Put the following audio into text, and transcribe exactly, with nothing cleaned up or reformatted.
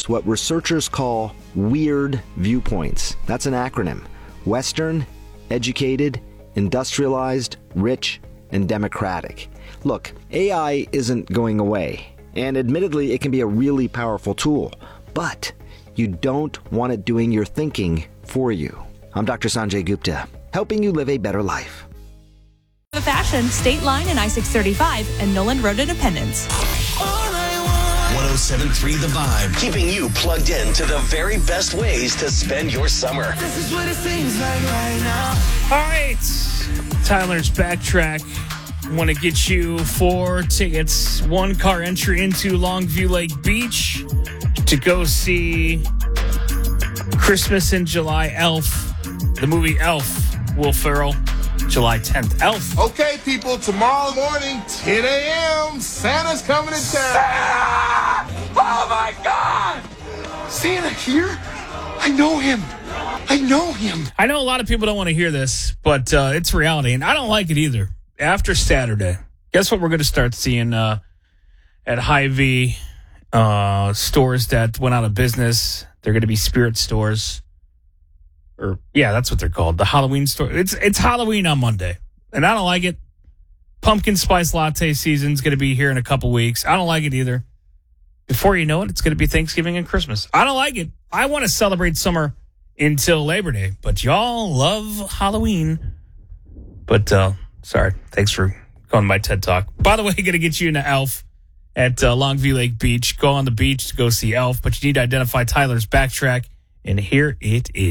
what researchers call WEIRD viewpoints. That's an acronym. Western, educated, industrialized, rich, and democratic. Look, A I isn't going away, and admittedly, it can be a really powerful tool, but you don't want it doing your thinking for you. I'm Doctor Sanjay Gupta, helping you live a better life. The Fashion, State Line and I six thirty-five, and Nolan Road Independence. one oh seven point three The Vibe, keeping you plugged in to the very best ways to spend your summer. This is what it seems like right now. All right, Tyler's Backtrack. Want to get you four tickets, one car entry into Longview Lake Beach to go see Christmas in July, Elf, the movie Elf, Will Ferrell, July tenth. Elf. Okay, people, tomorrow morning, ten a.m., Santa's coming to town. Santa! Oh, my God! Santa here? I know him. I know him. I know a lot of people don't want to hear this, but uh, it's reality, and I don't like it either. After Saturday, guess what we're going to start seeing uh, at Hy-Vee uh, stores that went out of business? They're going to be Spirit stores. Or yeah, that's what they're called. The Halloween store. It's it's Halloween on Monday, and I don't like it. Pumpkin spice latte season's going to be here in a couple weeks. I don't like it either. Before you know it, it's going to be Thanksgiving and Christmas. I don't like it. I want to celebrate summer until Labor Day, but y'all love Halloween. But uh, sorry, thanks for going to my TED Talk. By the way, going to get you into Elf at uh, Longview Lake Beach. Go on the beach to go see Elf, but you need to identify Tyler's Backtrack, and here it is.